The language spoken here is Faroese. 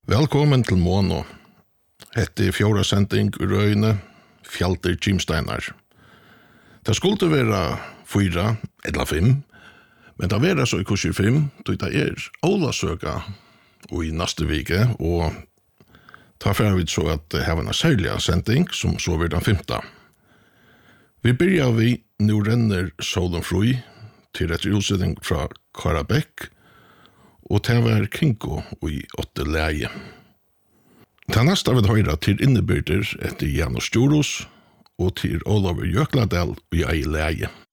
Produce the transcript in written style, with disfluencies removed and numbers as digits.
Velkommen til Mono. Hette fjorda sending ur øyne, Fjalter Kimsteinar. Det skulle være 4 eller 5, men det var så i kurser 5, då det Olasøka og i neste vike, og ta for vi så at her var en særlig sending, som så var den 5. Vi begynner vi, nå renner solen fri, til et utsetting fra Karabekk, og det var Kinko i 8 leie. Det neste vil høyre til innebyrder etter Janus Djoros og til Olaver Jøkladal i ei leie.